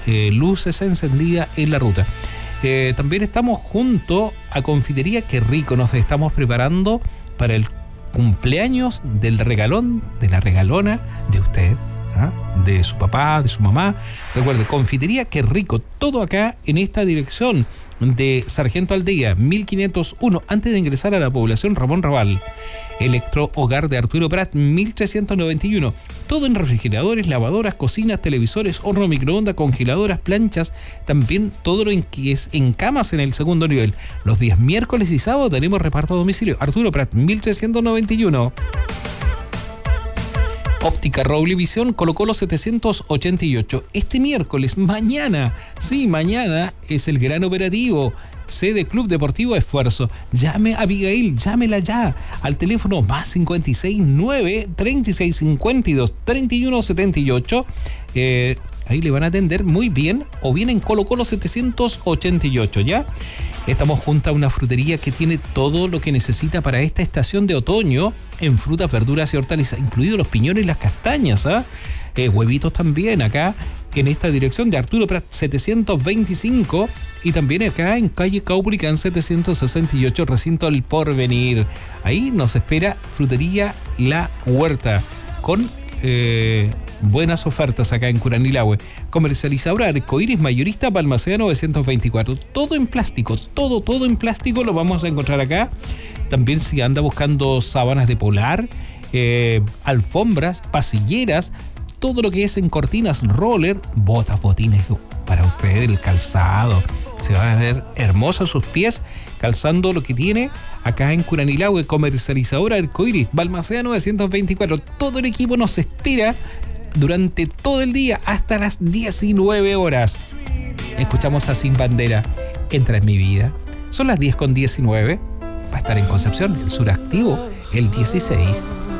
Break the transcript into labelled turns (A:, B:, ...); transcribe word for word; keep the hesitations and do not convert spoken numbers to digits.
A: eh, luces encendidas en la ruta. Eh, también estamos junto a Confitería Qué Rico. Nos estamos preparando para el cumpleaños del regalón, de la regalona de usted, ¿ah? De su papá, de su mamá. Recuerde, Confitería Qué Rico. Todo acá en esta dirección de Sargento Aldea, mil quinientos uno, antes de ingresar a la población Ramón Raval. Electro Hogar de Arturo Prat, mil trescientos noventa y uno. Todo en refrigeradores, lavadoras, cocinas, televisores, horno, microondas, congeladoras, planchas. También todo lo en que es en camas en el segundo nivel. Los días miércoles y sábado tenemos reparto a domicilio. Arturo Prat, mil trescientos noventa y uno. Óptica Roble Visión, Colo Colo setecientos ochenta y ocho. Este miércoles, mañana, sí, mañana es el gran operativo. Sede Club Deportivo Esfuerzo. Llame a Abigail, llámela ya al teléfono más cincuenta y seis nueve, treinta y seis cincuenta y dos, treinta y uno setenta y ocho. Eh, ahí le van a atender muy bien, o bien en Colo Colo setecientos ochenta y ocho, ¿ya? Estamos junto a una frutería que tiene todo lo que necesita para esta estación de otoño en frutas, verduras y hortalizas, incluidos los piñones y las castañas, ¿ah? Eh, huevitos también acá en esta dirección de Arturo Prat setecientos veinticinco, y también acá en calle Caupolicán setecientos sesenta y ocho, recinto El Porvenir. Ahí nos espera Frutería La Huerta con eh, buenas ofertas acá en Curanilahue. Comercializadora Arcoiris, mayorista Balmaceda novecientos veinticuatro. Todo en plástico, todo, todo en plástico lo vamos a encontrar acá. También si anda buscando sábanas de polar, eh, alfombras, pasilleras, todo lo que es en cortinas, roller, botas, botines para usted, el calzado. Se van a ver hermosos sus pies calzando lo que tiene acá en Curanilahue. Comercializadora Arcoiris, Balmaceda novecientos veinticuatro. Todo el equipo nos espera durante todo el día hasta las diecinueve horas. Escuchamos a Sin Bandera, Entra en mi vida. Son las diez con diecinueve. Va a estar en Concepción, el Sur Activo, el dieciséis.